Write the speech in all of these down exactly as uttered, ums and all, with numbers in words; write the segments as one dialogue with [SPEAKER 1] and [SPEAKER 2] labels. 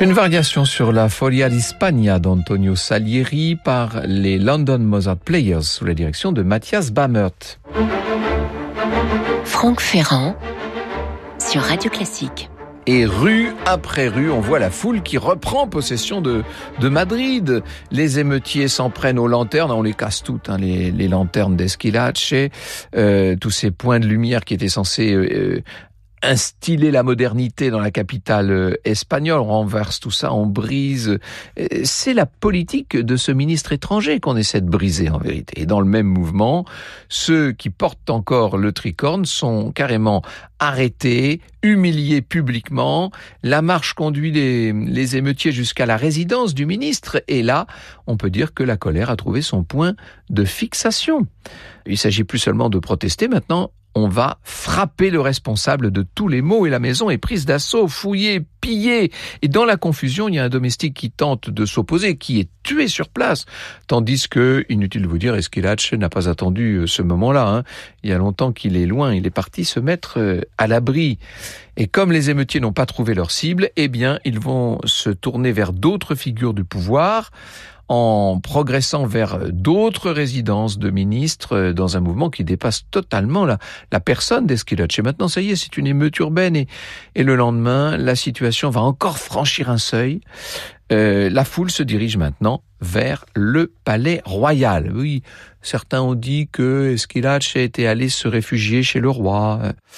[SPEAKER 1] Une variation sur la Folia di Spagna d'Antonio Salieri par les London Mozart Players sous la direction de Matthias Bammert.
[SPEAKER 2] Franck Ferrand sur Radio Classique.
[SPEAKER 1] Et rue après rue, on voit la foule qui reprend possession de, de Madrid. Les émeutiers s'en prennent aux lanternes, on les casse toutes, hein, les, les lanternes d'Esquilache, euh, tous ces points de lumière qui étaient censés euh, instiller la modernité dans la capitale espagnole. On renverse tout ça, on brise. C'est la politique de ce ministre étranger qu'on essaie de briser en vérité. Et dans le même mouvement, ceux qui portent encore le tricorne sont carrément arrêtés, humiliés publiquement. La marche conduit les, les émeutiers jusqu'à la résidence du ministre. Et là, on peut dire que la colère a trouvé son point de fixation. Il s'agit plus seulement de protester maintenant. On va frapper le responsable de tous les maux et la maison est prise d'assaut, fouillée, pillée. Et dans la confusion, il y a un domestique qui tente de s'opposer, qui est tué sur place. Tandis que, inutile de vous dire, Esquilache n'a pas attendu ce moment-là. Hein. Il y a longtemps qu'il est loin, il est parti se mettre à l'abri. Et comme les émeutiers n'ont pas trouvé leur cible, eh bien, ils vont se tourner vers d'autres figures du pouvoir, en progressant vers d'autres résidences de ministres dans un mouvement qui dépasse totalement la, la personne d'Esquilache. Et maintenant, ça y est, c'est une émeute urbaine et, et le lendemain, la situation va encore franchir un seuil. Euh, la foule se dirige maintenant vers le palais royal. Oui, certains ont dit que Esquilache était allé se réfugier chez le roi.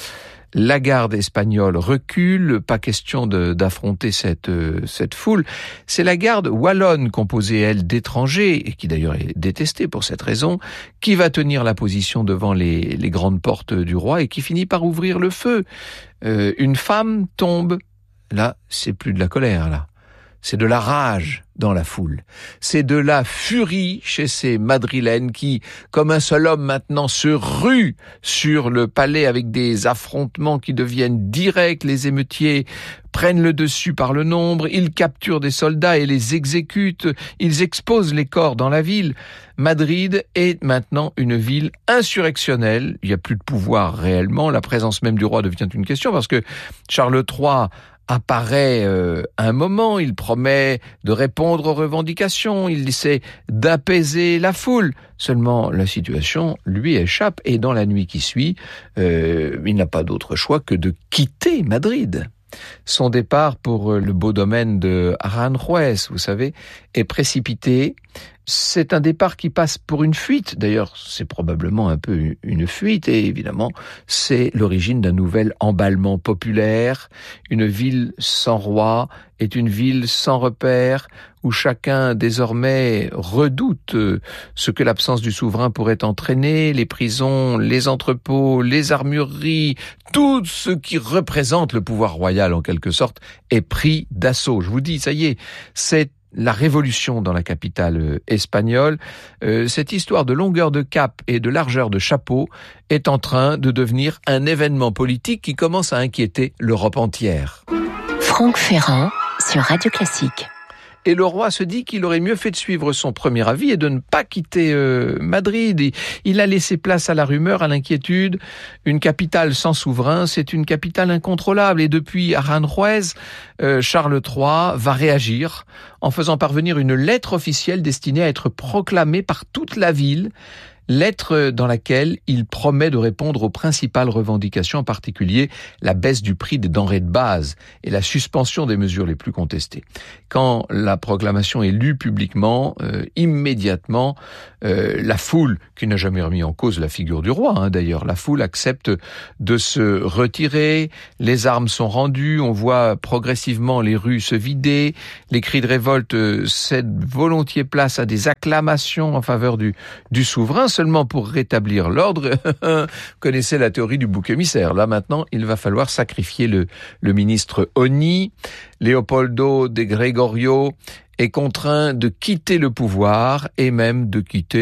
[SPEAKER 1] La garde espagnole recule, pas question de, d'affronter cette, euh, cette foule. C'est la garde wallonne, composée, elle, d'étrangers, et qui d'ailleurs est détestée pour cette raison, qui va tenir la position devant les, les grandes portes du roi et qui finit par ouvrir le feu. Euh, une femme tombe. Là, c'est plus de la colère, là. C'est de la rage dans la foule. C'est de la furie chez ces Madrilènes qui, comme un seul homme maintenant, se ruent sur le palais avec des affrontements qui deviennent directs. Les émeutiers prennent le dessus par le nombre. Ils capturent des soldats et les exécutent. Ils exposent les corps dans la ville. Madrid est maintenant une ville insurrectionnelle. Il n'y a plus de pouvoir réellement. La présence même du roi devient une question parce que Charles trois apparaît euh, un moment, il promet de répondre aux revendications, il essaie d'apaiser la foule. Seulement, la situation lui échappe et dans la nuit qui suit, euh, il n'a pas d'autre choix que de quitter Madrid. Son départ pour le beau domaine de Aranjuez, vous savez, est précipité. C'est un départ qui passe pour une fuite. D'ailleurs, c'est probablement un peu une fuite. Et évidemment, c'est l'origine d'un nouvel emballement populaire. Une ville sans roi est une ville sans repère, où chacun désormais redoute ce que l'absence du souverain pourrait entraîner. Les prisons, les entrepôts, les armureries, tout ce qui représente le pouvoir royal en quelque sorte est pris d'assaut. Je vous dis, ça y est, c'est la révolution dans la capitale espagnole. Euh, cette histoire de longueur de cap et de largeur de chapeau est en train de devenir un événement politique qui commence à inquiéter l'Europe entière.
[SPEAKER 2] Franck Ferrand sur Radio Classique.
[SPEAKER 1] Et le roi se dit qu'il aurait mieux fait de suivre son premier avis et de ne pas quitter euh, Madrid. Et il a laissé place à la rumeur, à l'inquiétude. Une capitale sans souverain, c'est une capitale incontrôlable. Et depuis Aranjuez, euh, Charles trois va réagir en faisant parvenir une lettre officielle destinée à être proclamée par toute la ville. Lettre dans laquelle il promet de répondre aux principales revendications, en particulier la baisse du prix des denrées de base et la suspension des mesures les plus contestées. Quand la proclamation est lue publiquement, euh, immédiatement, euh, la foule, qui n'a jamais remis en cause la figure du roi, hein, d'ailleurs, la foule accepte de se retirer, les armes sont rendues, on voit progressivement les rues se vider, les cris de révolte cèdent volontiers place à des acclamations en faveur du, du souverain, seulement pour rétablir l'ordre. Vous connaissez la théorie du bouc émissaire. Là, maintenant, il va falloir sacrifier le, le ministre Oni. Leopoldo de Gregorio est contraint de quitter le pouvoir et même de quitter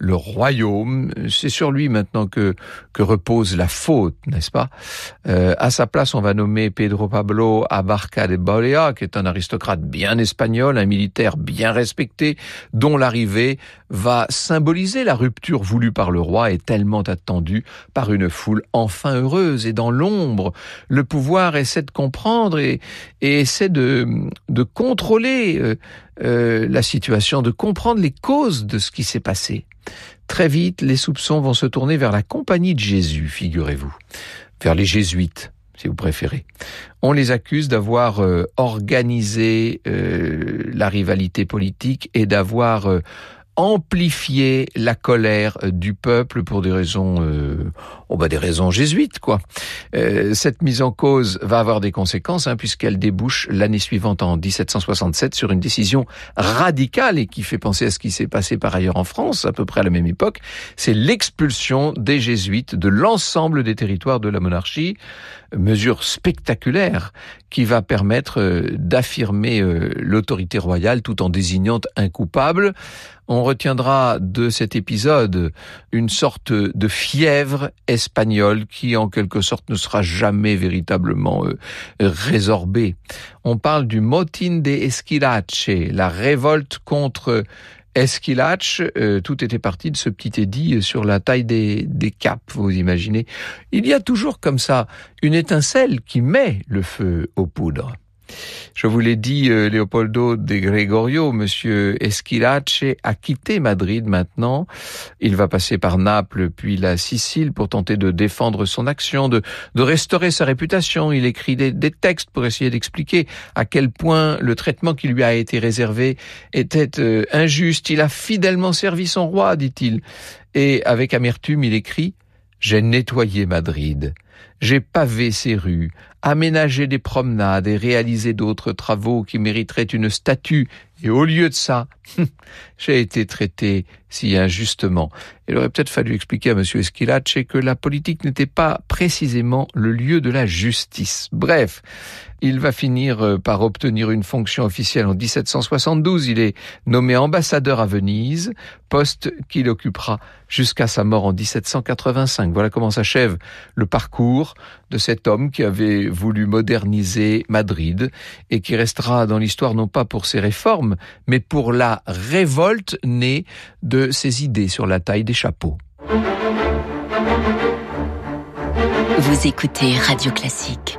[SPEAKER 1] le royaume. C'est sur lui maintenant que, que repose la faute, n'est-ce pas? Euh, à sa place, on va nommer Pedro Pablo Abarca de Bolea, qui est un aristocrate bien espagnol, un militaire bien respecté, dont l'arrivée va symboliser la rupture voulue par le roi et tellement attendue par une foule enfin heureuse. Et dans l'ombre, le pouvoir essaie de comprendre et, et essaie de, de contrôler euh, euh, la situation, de comprendre les causes de ce qui s'est passé. Très vite, les soupçons vont se tourner vers la compagnie de Jésus, figurez-vous, vers les jésuites, si vous préférez. On les accuse d'avoir euh, organisé euh, la rivalité politique et d'avoir euh, amplifié la colère du peuple pour des raisons, euh, oh bah des raisons jésuites quoi. Euh, cette mise en cause va avoir des conséquences hein, puisqu'elle débouche l'année suivante en dix-sept cent soixante-sept sur une décision radicale et qui fait penser à ce qui s'est passé par ailleurs en France à peu près à la même époque. C'est l'expulsion des jésuites de l'ensemble des territoires de la monarchie, mesure spectaculaire qui va permettre d'affirmer l'autorité royale tout en désignant un coupable. On retiendra de cet épisode une sorte de fièvre espagnole qui, en quelque sorte, ne sera jamais véritablement euh, résorbée. On parle du motín de Esquilache, la révolte contre Esquilache. Euh, tout était parti de ce petit édit sur la taille des, des capes, vous imaginez. Il y a toujours comme ça une étincelle qui met le feu aux poudres. Je vous l'ai dit, euh, Leopoldo de Gregorio, monsieur Esquilache, a quitté Madrid maintenant. Il va passer par Naples puis la Sicile pour tenter de défendre son action, de, de restaurer sa réputation. Il écrit des, des textes pour essayer d'expliquer à quel point le traitement qui lui a été réservé était euh, injuste. Il a fidèlement servi son roi, dit-il. Et avec amertume, il écrit « J'ai nettoyé Madrid. J'ai pavé ses rues, aménagé des promenades et réalisé d'autres travaux qui mériteraient une statue. Et au lieu de ça, j'ai été traité si injustement. » Il aurait peut-être fallu expliquer à M. Esquilache que la politique n'était pas précisément le lieu de la justice. Bref, il va finir par obtenir une fonction officielle en dix-sept cent soixante-douze. Il est nommé ambassadeur à Venise, poste qu'il occupera jusqu'à sa mort en dix-sept cent quatre-vingt-cinq. Voilà comment s'achève le parcours de cet homme qui avait voulu moderniser Madrid et qui restera dans l'histoire non pas pour ses réformes, mais pour la révolte née de ses idées sur la taille des chapeaux.
[SPEAKER 2] Vous écoutez Radio Classique.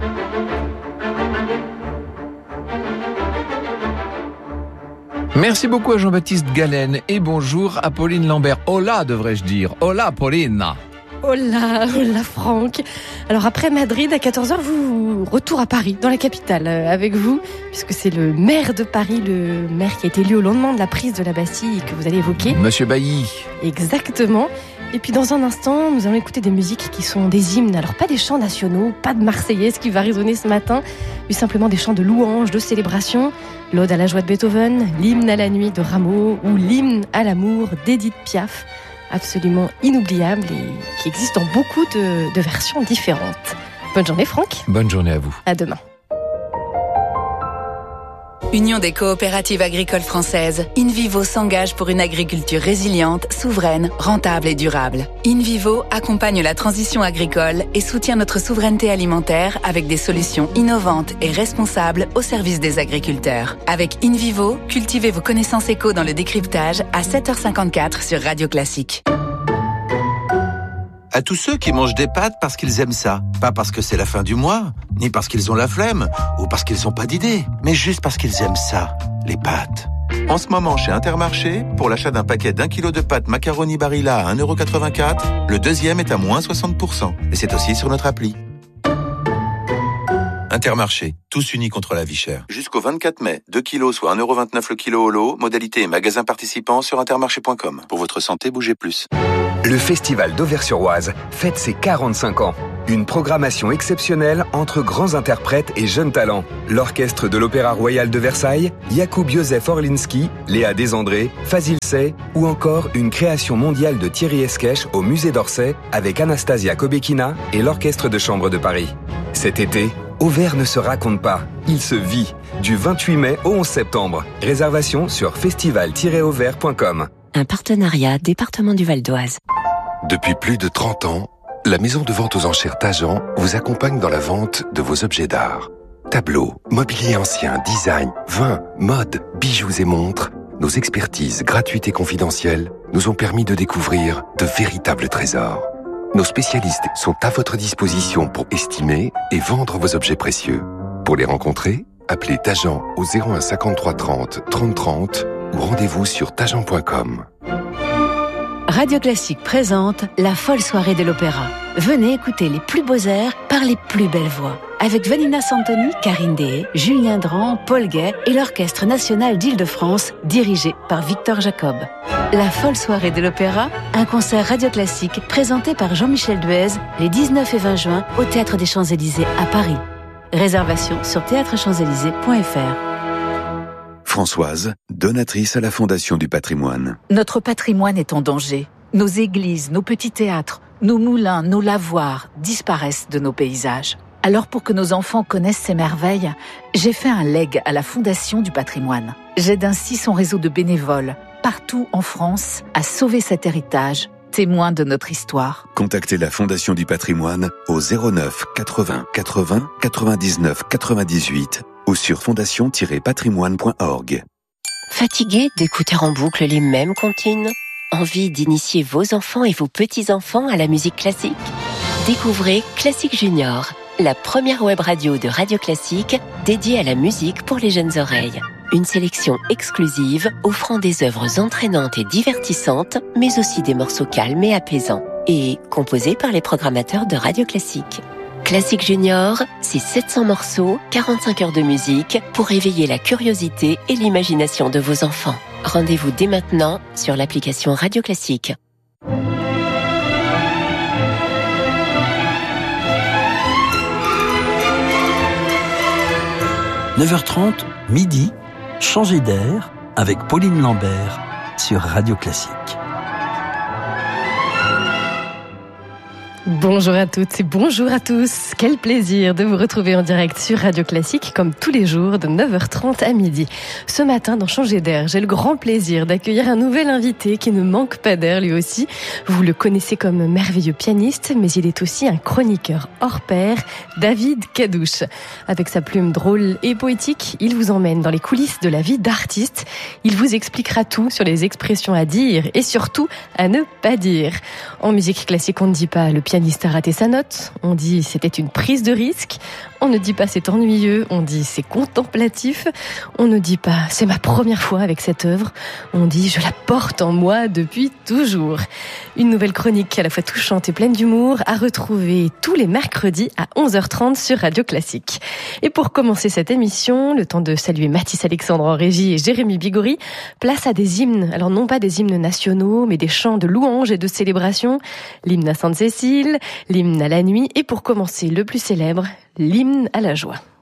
[SPEAKER 1] Merci beaucoup à Jean-Baptiste Galen et bonjour à Pauline Lambert. Hola, devrais-je dire. Hola, Pauline.
[SPEAKER 3] Hola, hola Franck. Alors après Madrid, à quatorze heures, vous retour à Paris, dans la capitale, avec vous, puisque c'est le maire de Paris, le maire qui a été élu au lendemain de la prise de la Bastille que vous allez évoquer.
[SPEAKER 1] Monsieur Bailly.
[SPEAKER 3] Exactement. Et puis dans un instant, nous allons écouter des musiques qui sont des hymnes. Alors pas des chants nationaux, pas de Marseillaise qui va résonner ce matin, mais simplement des chants de louange, de célébration. L'Ode à la joie de Beethoven, l'hymne à la nuit de Rameau ou l'hymne à l'amour d'Edith Piaf. Absolument inoubliable et qui existe dans beaucoup de, de versions différentes. Bonne journée Franck.
[SPEAKER 1] Bonne journée à vous.
[SPEAKER 3] À demain.
[SPEAKER 2] Union des coopératives agricoles françaises, InVivo s'engage pour une agriculture résiliente, souveraine, rentable et durable. InVivo accompagne la transition agricole et soutient notre souveraineté alimentaire avec des solutions innovantes et responsables au service des agriculteurs. Avec InVivo, cultivez vos connaissances éco dans le décryptage à sept heures cinquante-quatre sur Radio Classique.
[SPEAKER 4] À tous ceux qui mangent des pâtes parce qu'ils aiment ça. Pas parce que c'est la fin du mois, ni parce qu'ils ont la flemme, ou parce qu'ils n'ont pas d'idée, mais juste parce qu'ils aiment ça, les pâtes. En ce moment, chez Intermarché, pour l'achat d'un paquet d'un kilo de pâtes macaroni Barilla à un euro quatre-vingt-quatre, le deuxième est à moins soixante pour cent. Et c'est aussi sur notre appli. Intermarché, tous unis contre la vie chère. Jusqu'au vingt-quatre mai, deux kilos soit un euro vingt-neuf le kilo au lot, modalité et magasin participant sur intermarché point com. Pour votre santé, bougez plus.
[SPEAKER 5] Le Festival d'Auvers-sur-Oise fête ses quarante-cinq ans. Une programmation exceptionnelle entre grands interprètes et jeunes talents. L'orchestre de l'Opéra Royal de Versailles, Jakub Józef Orlinski, Léa Desandré, Fazil Say ou encore une création mondiale de Thierry Esquèche au Musée d'Orsay avec Anastasia Kobekina et l'Orchestre de Chambre de Paris. Cet été, Auvers ne se raconte pas, il se vit. Du vingt-huit mai au onze septembre. Réservation sur festival tiret auvers point com.
[SPEAKER 6] un partenariat département du Val d'Oise.
[SPEAKER 7] Depuis plus de trente ans, la maison de vente aux enchères Tajan vous accompagne dans la vente de vos objets d'art. Tableaux, mobilier ancien, design, vin, mode, bijoux et montres, nos expertises gratuites et confidentielles nous ont permis de découvrir de véritables trésors. Nos spécialistes sont à votre disposition pour estimer et vendre vos objets précieux. Pour les rencontrer, appelez Tajan au zéro un cinquante-trois trente trente trente ou rendez-vous sur tajan point com.
[SPEAKER 6] Radio Classique présente la folle soirée de l'opéra. Venez écouter les plus beaux airs par les plus belles voix. Avec Vanina Santoni, Karine Deshaies, Julien Dran, Paul Gay et l'Orchestre National d'Île-de-France, dirigé par Victor Jacob. La folle soirée de l'opéra, un concert Radio Classique présenté par Jean-Michel Duez les dix-neuf et vingt juin au Théâtre des Champs-Élysées à Paris. Réservation sur théâtre champs élysées point f r.
[SPEAKER 8] Françoise, donatrice à la Fondation du patrimoine.
[SPEAKER 9] Notre patrimoine est en danger. Nos églises, nos petits théâtres, nos moulins, nos lavoirs disparaissent de nos paysages. Alors pour que nos enfants connaissent ces merveilles, j'ai fait un legs à la Fondation du patrimoine. J'aide ainsi son réseau de bénévoles, partout en France, à sauver cet héritage, témoin de notre histoire.
[SPEAKER 8] Contactez la Fondation du patrimoine au zéro neuf quatre-vingts quatre-vingts quatre-vingt-dix-neuf quatre-vingt-dix-huit ou sur fondation tiret patrimoine point org.
[SPEAKER 6] Fatigué d'écouter en boucle les mêmes comptines? Envie d'initier vos enfants et vos petits-enfants à la musique classique? Découvrez Classique Junior, la première web radio de Radio Classique dédiée à la musique pour les jeunes oreilles. Une sélection exclusive offrant des œuvres entraînantes et divertissantes, mais aussi des morceaux calmes et apaisants, et composés par les programmateurs de Radio Classique. Classique Junior, c'est sept cents morceaux, quarante-cinq heures de musique pour éveiller la curiosité et l'imagination de vos enfants. Rendez-vous dès maintenant sur l'application Radio Classique.
[SPEAKER 10] neuf heures trente, midi, changer d'air avec Pauline Lambert sur Radio Classique.
[SPEAKER 3] Bonjour à toutes et bonjour à tous. Quel plaisir de vous retrouver en direct sur Radio Classique comme tous les jours de neuf heures trente à midi. Ce matin dans Changer d'air, j'ai le grand plaisir d'accueillir un nouvel invité qui ne manque pas d'air lui aussi. Vous le connaissez comme merveilleux pianiste, mais il est aussi un chroniqueur hors pair, David Cadouche. Avec sa plume drôle et poétique, il vous emmène dans les coulisses de la vie d'artiste. Il vous expliquera tout sur les expressions à dire et surtout à ne pas dire. En musique classique, on ne dit pas le pianiste a raté sa note, on dit c'était une prise de risque, on ne dit pas c'est ennuyeux, on dit c'est contemplatif, on ne dit pas c'est ma première fois avec cette œuvre, on dit je la porte en moi depuis toujours. Une nouvelle chronique à la fois touchante et pleine d'humour à retrouver tous les mercredis à onze heures trente sur Radio Classique. Et pour commencer cette émission, le temps de saluer Mathis Alexandre en régie et Jérémy Bigori, place à des hymnes, alors non pas des hymnes nationaux, mais des chants de louanges et de célébrations, l'hymne à Sainte-Cécile, l'hymne à la nuit et pour commencer le plus célèbre, l'hymne à la joie.